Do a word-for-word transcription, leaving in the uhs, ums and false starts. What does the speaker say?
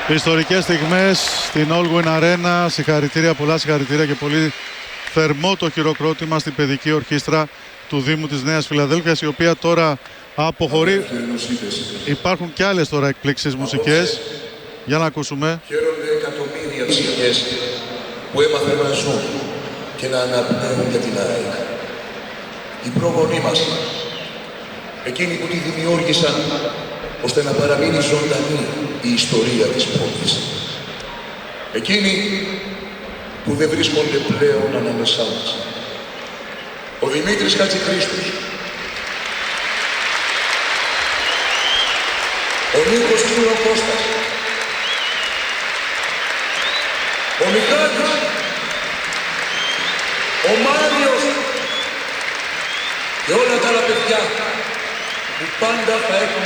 Ιστορικές στιγμές στην Allwyn Arena. Συγχαρητήρια, πολλά συγχαρητήρια και πολύ θερμό το χειροκρότημα στην παιδική ορχήστρα του Δήμου της Νέας Φιλαδέλφειας, η οποία τώρα αποχωρεί. Υπάρχουν και άλλες τώρα εκπλήξεις μουσικές. Για να ακούσουμε. Χαίρονται εκατομμύρια ψυχές που έμαθαν να ζουν και να αναπνέουν για την ΑΕΚ. Οι προγονείς μας, εκείνοι που τη δημιούργησαν ώστε να παραμείνει ζωντανή η ιστορία της πόλης. Εκείνοι που δεν βρίσκονται πλέον ανάμεσά μας. Ο Δημήτρης Χατζηχρήστος, ο Νίκος Κυροκώστας, ο Μιχάλης, ο Μάριος και όλα τα άλλα παιδιά που πάντα θα έχουν